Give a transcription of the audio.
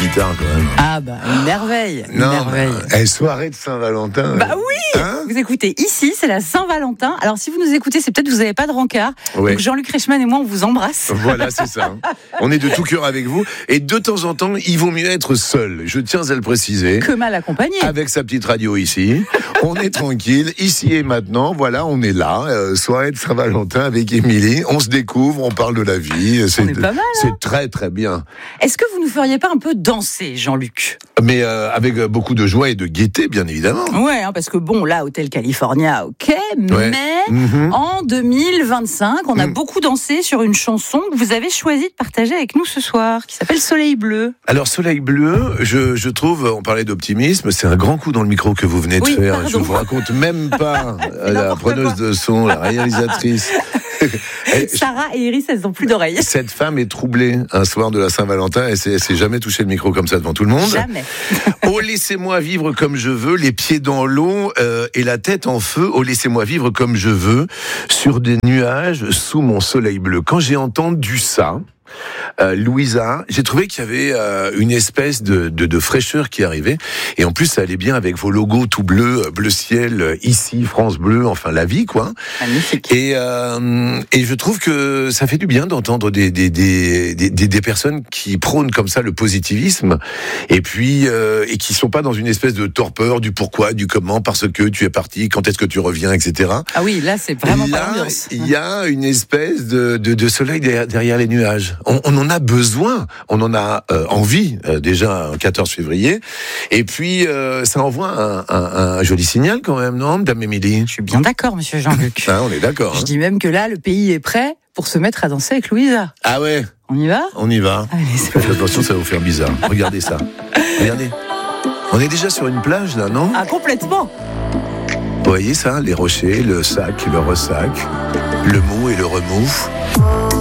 guitare quand même. Ah bah, une merveille. Soirée de Saint-Valentin. Bah oui, vous écoutez ici, c'est la Saint-Valentin. Alors si vous nous écoutez, c'est peut-être que vous n'avez pas de rencard. Ouais. Donc Jean-Luc Reichmann et moi, on vous embrasse. Voilà, c'est ça. On est de tout cœur avec vous. Et de temps en temps, il vaut mieux être seul. Je tiens à le préciser. Que mal accompagné. Avec sa petite radio ici. On est tranquille. Ici et maintenant, voilà, on est là. Soirée de Saint-Valentin avec Émilie. On se découvre, on parle de la vie. On est pas mal. C'est très, très bien. Est-ce que vous nous feriez pas un peu danser, Jean-Luc ? Mais avec beaucoup de joie et de gaieté, bien évidemment. Ouais, parce que bon, là, Hotel California, ok, Ouais. mais en 2025, on a beaucoup dansé sur une chanson que vous avez choisi de partager avec nous ce soir, qui s'appelle Soleil Bleu. Alors, Soleil Bleu, je trouve, on parlait d'optimisme, c'est un grand coup dans le micro que vous venez de faire. Pardon. Je vous raconte même pas la preneuse de son, la réalisatrice. Sarah et Iris, elles n'ont plus d'oreilles. Cette femme est troublée un soir de la Saint-Valentin. Elle s'est jamais touché le micro comme ça devant tout le monde. Jamais. Oh, laissez-moi vivre comme je veux, les pieds dans l'eau et la tête en feu. Oh, laissez-moi vivre comme je veux, sur des nuages, sous mon soleil bleu. Quand j'ai entendu ça, Louisa, j'ai trouvé qu'il y avait une espèce de fraîcheur qui arrivait, et en plus ça allait bien avec vos logos tout bleus, bleu ciel, ici France Bleu, enfin la vie quoi. Magnifique. Et je trouve que ça fait du bien d'entendre des personnes qui prônent comme ça le positivisme, et puis et qui sont pas dans une espèce de torpeur du pourquoi, du comment, parce que tu es parti, quand est-ce que tu reviens, etc. Ah oui, là c'est vraiment pas l'ambiance. Il y a une espèce de soleil derrière les nuages. On en a besoin, on en a envie déjà un 14 février. Et puis ça envoie un joli signal quand même, non, Dame Émilie ? Je suis bien d'accord, monsieur Jean-Luc. On est d'accord. Je dis même que là, le pays est prêt pour se mettre à danser avec Louisa. Ah ouais. On y va ? On y va. Allez, c'est Faites attention, ça va vous faire bizarre. Regardez ça. Regardez. On est déjà sur une plage là, non ? Ah, complètement. Vous voyez ça ? Les rochers, le sac, le ressac, le mou et le remou.